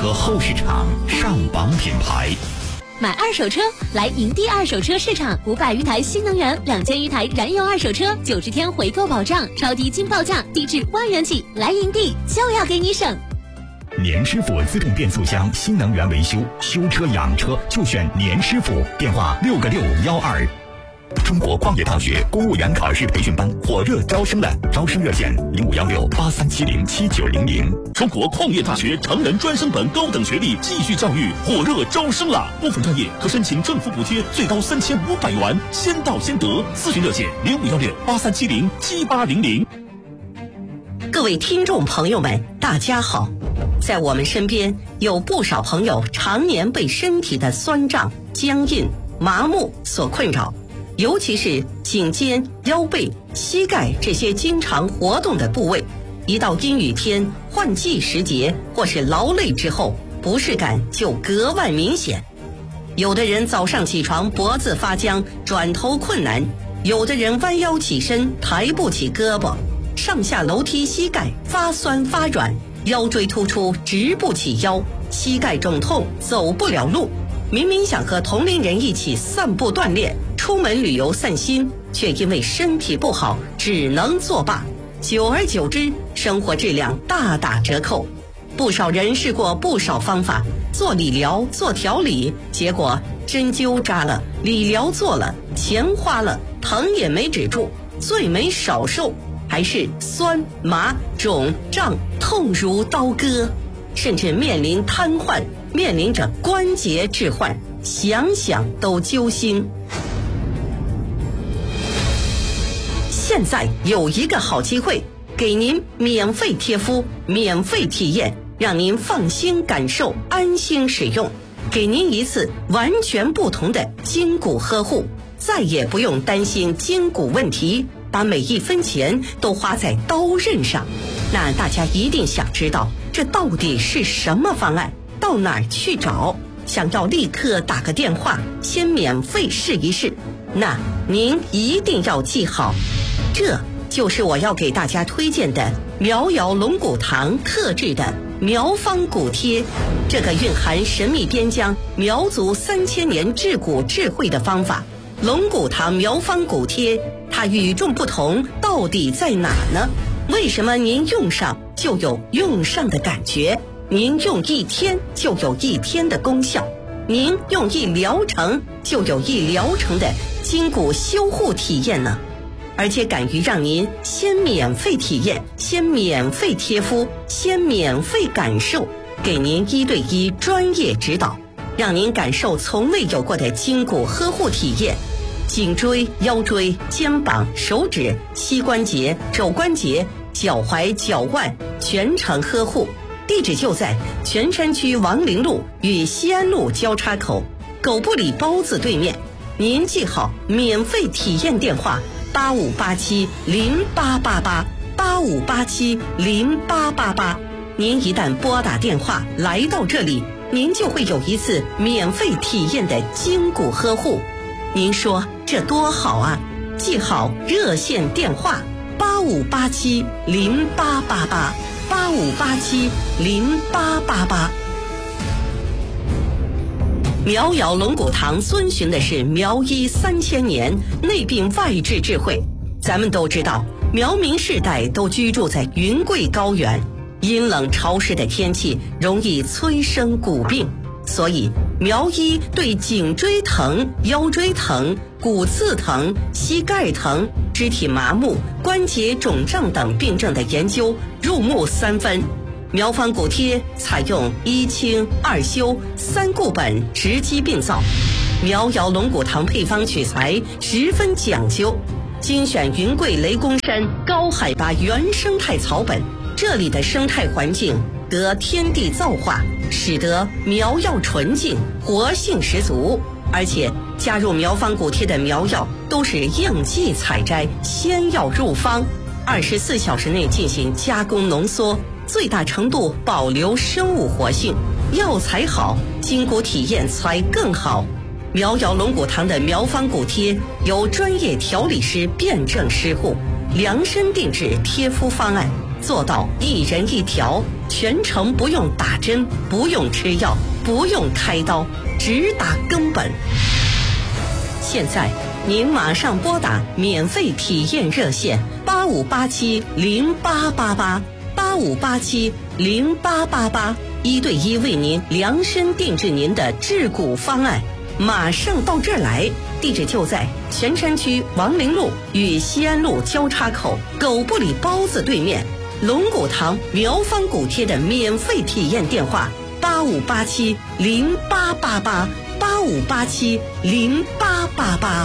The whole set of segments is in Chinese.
车后市场上榜品牌。 买二手车来营地二手车市场，500余台新能源，2000余台燃油二手车，90天回购保障，超低金报价，低至万元起。来营地就要给你省。 年师傅自动变速箱新能源维修，修车养车就选年师傅。电话6个612。中国矿业大学公务员考试培训班火热招生了，招生热线051683707900。 中国矿业大学成人专升本高等学历继续教育火热招生了，部分专业可申请政府补贴，最高3500元，先到先得。咨询热线051683707800。 各位听众朋友们，大家好。在我们身边有不少朋友常年被身体的酸胀、僵硬、麻木所困扰，尤其是颈肩、腰背、膝盖这些经常活动的部位，一到阴雨天、换季时节或是劳累之后，不适感就格外明显。有的人早上起床脖子发僵，转头困难；有的人弯腰起身抬不起胳膊，上下楼梯膝盖发酸发软，腰椎突出直不起腰，膝盖肿痛走不了路。明明想和同龄人一起散步锻炼，出门旅游散心，却因为身体不好只能作罢。久而久之，生活质量大打折扣。不少人试过不少方法，做理疗、做调理，结果针灸扎了，理疗做了，钱花了，疼也没止住，最没少受，还是酸麻肿胀痛如刀割，甚至面临瘫痪，面临着关节置换，想想都揪心。现在有一个好机会，给您免费贴敷，免费体验，让您放心感受，安心使用，给您一次完全不同的筋骨呵护，再也不用担心筋骨问题，把每一分钱都花在刀刃上。那大家一定想知道，这到底是什么方案？到哪儿去找？想要立刻打个电话，先免费试一试。那您一定要记好，这就是我要给大家推荐的苗瑶龙骨堂特制的苗方骨贴。这个蕴含神秘边疆苗族3000年治骨智慧的方法，龙骨堂苗方骨贴，它与众不同到底在哪呢？为什么您用上就有用上的感觉？您用1天就有1天的功效，您用1疗程就有1疗程的筋骨修护体验呢？而且敢于让您先免费体验，先免费贴敷，先免费感受，给您1对1专业指导，让您感受从未有过的筋骨呵护体验。颈椎、腰椎、肩膀、手指、膝关节、肘关节、脚踝、脚腕全程呵护。地址就在泉山区王陵路与西安路交叉口狗不理包子对面。您记好免费体验电话85870888，85870888。您一旦拨打电话来到这里，您就会有一次免费体验的筋骨呵护。您说这多好啊！记好热线电话85870888，85870888。苗瑶龙骨堂遵循的是苗医3000年内病外治智慧。咱们都知道，苗民世代都居住在云贵高原，阴冷潮湿的天气容易催生骨病，所以苗医对颈椎疼、腰椎疼、骨刺疼、膝盖疼、肢体麻木、关节肿胀等病症的研究入木3分。苗方骨贴采用1清2修3固本直击病灶，苗瑶龙骨堂配方取材十分讲究，精选云贵雷公山高海拔原生态草本，这里的生态环境得天地造化，使得苗药纯净，活性十足。而且加入苗方骨贴的苗药都是应季采摘，先要入方，24小时内进行加工浓缩，最大程度保留生物活性。药材好，筋骨体验才更好。苗瑶龙骨堂的苗方骨贴由专业调理师辩证施护，量身定制贴敷方案，做到1人1条， 全程不用打针，不用吃药，不用开刀，直达根本。现在您马上拨打免费体验热线85870888，85870888，一对一为您量身定制您的治骨方案，马上到这儿来。地址就在泉山区王陵路与西安路交叉口狗不理包子对面，龙骨堂苗方骨贴的免费体验电话85870888，85870888。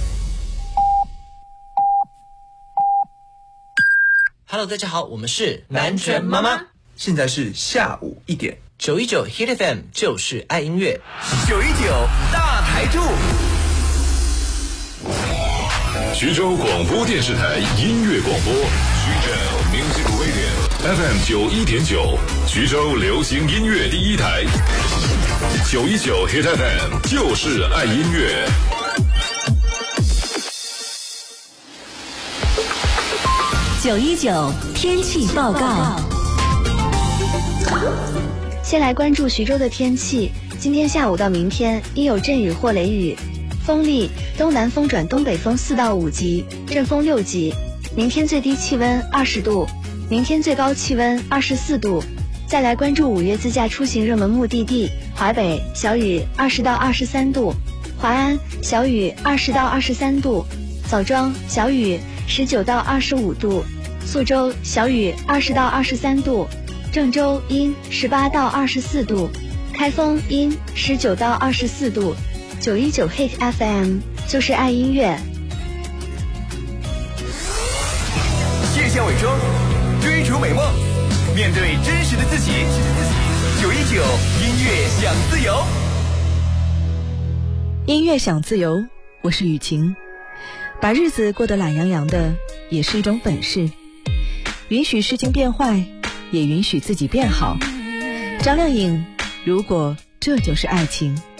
Hello， 大家好，我们是南拳妈妈。 现在是下午1点 ，919 Hit FM 就是爱音乐 ，919大台柱。 徐州广播电视台音乐广播，徐州 Music Radio FM 91.9，徐州流行音乐第一台，919 Hit FM 就是爱音乐。 919天气报告。 先来关注徐州的天气，今天下午到明天阴有阵雨或雷雨，风力东南风转东北风4到5级，阵风6级。明天最低气温20度，明天最高气温24度。再来关注5月自驾出行热门目的地，华北小雨20到23度，华安小雨20到23度，枣庄小雨19到25度，宿州小雨20到23度，郑州阴18到24度，开封阴19到24度。919 Hit FM 就是爱音乐。 卸下伪装，追逐美梦，面对真实的自己。919音乐享自由， 音乐享自由，我是雨晴。把日子过得懒洋洋的也是一种本事，允许事情变坏，也允许自己变好。张靓颖，如果这就是爱情。